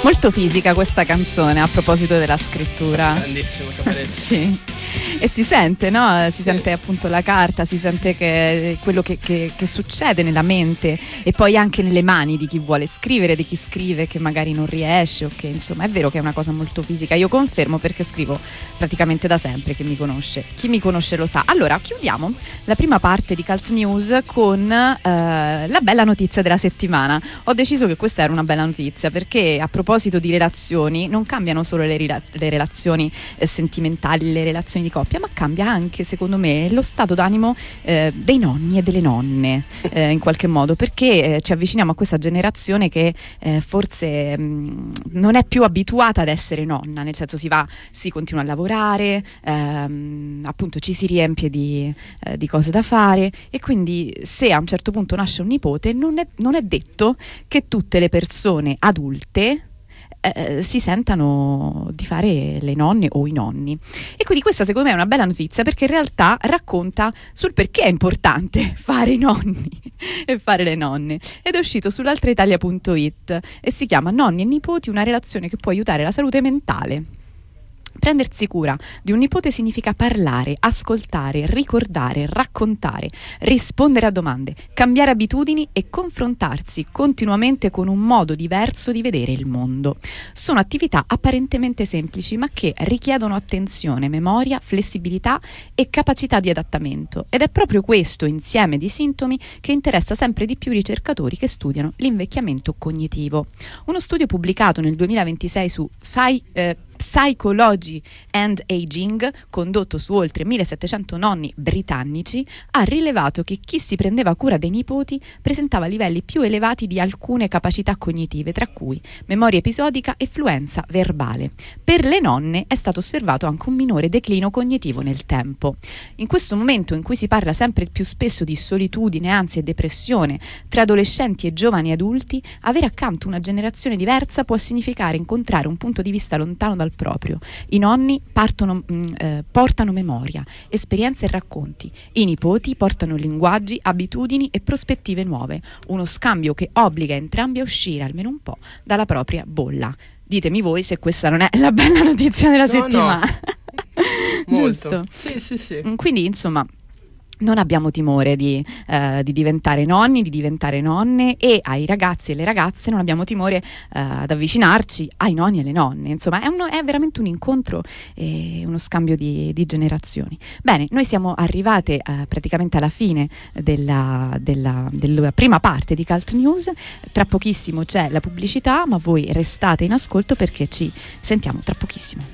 Molto fisica questa canzone a proposito della scrittura. Grandissimo Cabaret. Sì. E si sente, no? Si sente appunto la carta, si sente che quello che succede nella mente e poi anche nelle mani di chi vuole scrivere, di chi scrive che magari non riesce o che insomma è vero che è una cosa molto fisica. Io confermo perché scrivo praticamente da sempre, chi mi conosce lo sa. Allora chiudiamo la prima parte di Cult News con la bella notizia della settimana. Ho deciso che questa era una bella notizia perché a proposito di relazioni non cambiano solo le relazioni sentimentali, le relazioni di coppia, ma cambia anche secondo me lo stato d'animo dei nonni e delle nonne in qualche modo, perché ci avviciniamo a questa generazione che forse non è più abituata ad essere nonna, nel senso si continua a lavorare, appunto ci si riempie di cose da fare e quindi se a un certo punto nasce un nipote non è detto che tutte le persone adulte si sentano di fare le nonne o i nonni. E quindi questa secondo me è una bella notizia perché in realtà racconta sul perché è importante fare i nonni e fare le nonne. Ed è uscito sull'altraitalia.it e si chiama Nonni e nipoti, una relazione che può aiutare la salute mentale. Prendersi cura di un nipote significa parlare, ascoltare, ricordare, raccontare, rispondere a domande, cambiare abitudini e confrontarsi continuamente con un modo diverso di vedere il mondo. Sono attività apparentemente semplici ma che richiedono attenzione, memoria, flessibilità e capacità di adattamento. Ed è proprio questo insieme di sintomi che interessa sempre di più i ricercatori che studiano l'invecchiamento cognitivo. Uno studio pubblicato nel 2026 su Psychology and Aging, condotto su oltre 1700 nonni britannici, ha rilevato che chi si prendeva cura dei nipoti presentava livelli più elevati di alcune capacità cognitive, tra cui memoria episodica e fluenza verbale. Per le nonne è stato osservato anche un minore declino cognitivo nel tempo. In questo momento in cui si parla sempre più spesso di solitudine, ansia e depressione tra adolescenti e giovani adulti, avere accanto una generazione diversa può significare incontrare un punto di vista lontano dal proprio. I nonni portano memoria, esperienze e racconti. I nipoti portano linguaggi, abitudini e prospettive nuove. Uno scambio che obbliga entrambi a uscire almeno un po' dalla propria bolla. Ditemi voi se questa non è la bella notizia della settimana. No. Giusto? Sì. Quindi insomma non abbiamo timore di diventare nonni, di diventare nonne, e ai ragazzi e alle ragazze non abbiamo timore ad avvicinarci ai nonni e alle nonne. Insomma è veramente un incontro e uno scambio di generazioni. Bene, noi siamo arrivate praticamente alla fine della prima parte di Cult News. Tra pochissimo c'è la pubblicità, ma voi restate in ascolto perché ci sentiamo tra pochissimo.